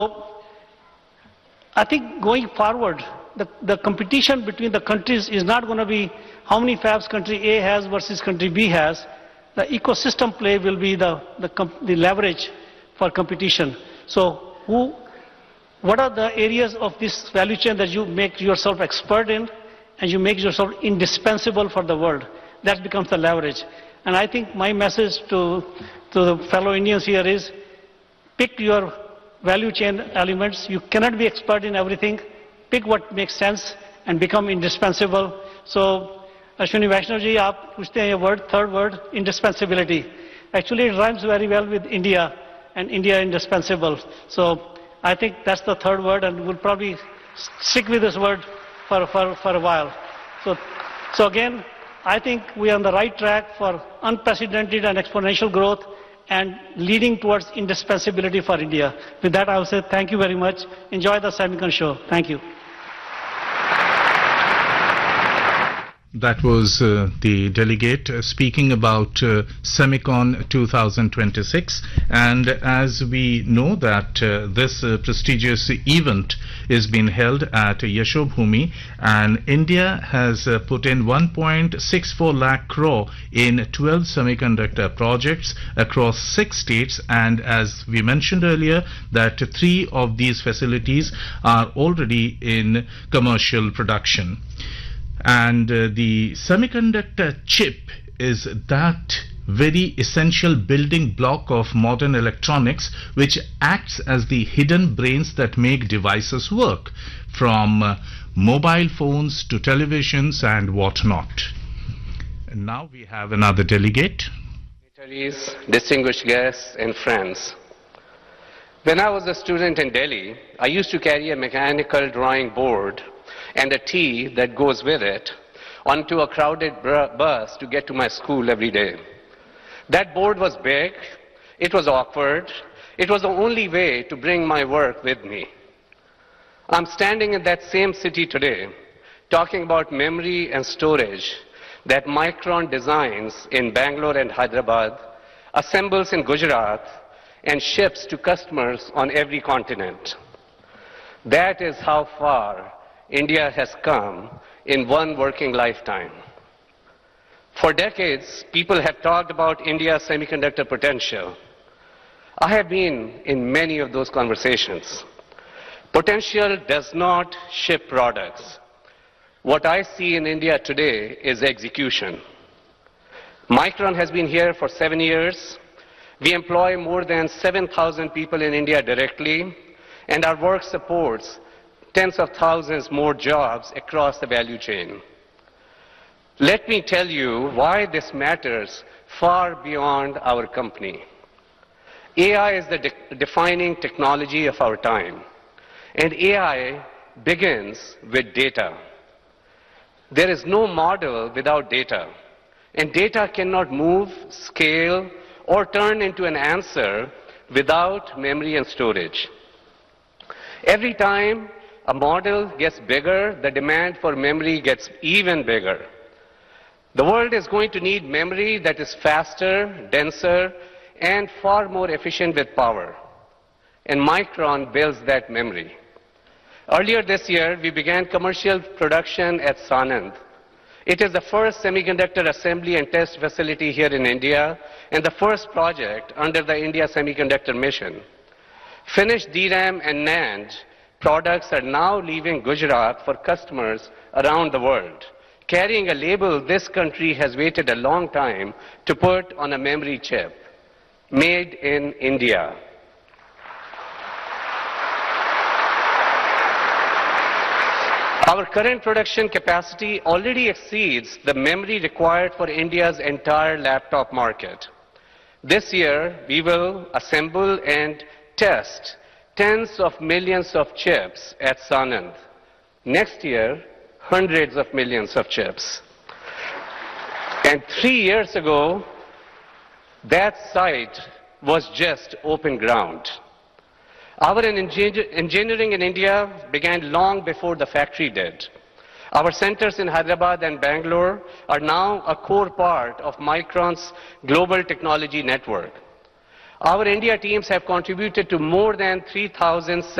I think going forward, the competition between the countries is not going to be how many fabs country A has versus country B has. The ecosystem play will be the leverage for competition. So what are the areas of this value chain that you make yourself expert in and you make yourself indispensable for the world? That becomes the leverage. And I think my message to the fellow Indians here is pick your value chain elements. You cannot be expert in everything. Pick what makes sense and become indispensable. So, Ashwini Vaishnav ji, aap puchte hain ye word, third word, indispensability. Actually, it rhymes very well with India and India indispensable. So, I think that's the third word, and we'll probably stick with this word for a while. So again, I think we are on the right track for unprecedented and exponential growth and leading towards indispensability for India. With that, I will say thank you very much. Enjoy the Semicon show. Thank you. That was the delegate speaking about Semicon 2026, and as we know that this prestigious event is being held at Yashobhoomi, and India has put in 1.64 lakh crore in 12 semiconductor projects across 6 states, and as we mentioned earlier that 3 of these facilities are already in commercial production. And the semiconductor chip is that very essential building block of modern electronics, which acts as the hidden brains that make devices work, from mobile phones to televisions and whatnot. And now we have another delegate. Distinguished guests and friends. When I was a student in Delhi, I used to carry a mechanical drawing board and a tea that goes with it onto a crowded bus to get to my school every day. That board was big, it was awkward, it was the only way to bring my work with me. I'm standing in that same city today, talking about memory and storage that Micron designs in Bangalore and Hyderabad, assembles in Gujarat, and ships to customers on every continent. That is how far India has come in one working lifetime. For decades, people have talked about India's semiconductor potential. I have been in many of those conversations. Potential does not ship products. What I see in India today is execution. Micron has been here for 7 years. We employ more than 7,000 people in India directly, and our work supports tens of thousands more jobs across the value chain. Let me tell you why this matters far beyond our company. AI is the defining technology of our time, and AI begins with data. There is no model without data, and data cannot move, scale, or turn into an answer without memory and storage. Every time a model gets bigger, the demand for memory gets even bigger. The world is going to need memory that is faster, denser, and far more efficient with power. And Micron builds that memory. Earlier this year, we began commercial production at Sanand. It is the first semiconductor assembly and test facility here in India, and the first project under the India Semiconductor Mission. Finished DRAM and NAND products are now leaving Gujarat for customers around the world, carrying a label this country has waited a long time to put on a memory chip, made in India. Our current production capacity already exceeds the memory required for India's entire laptop market. This year, we will assemble and test tens of millions of chips at Sanand. Next year, hundreds of millions of chips. And 3 years ago, that site was just open ground. Our engineering in India began long before the factory did. Our centers in Hyderabad and Bangalore are now a core part of Micron's global technology network. Our India teams have contributed to more than 3,000